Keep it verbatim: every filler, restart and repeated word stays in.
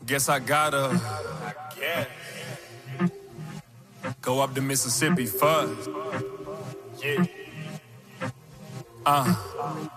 Guess I gotta yeah. Go up the Mississippi first. Yeah. Uh.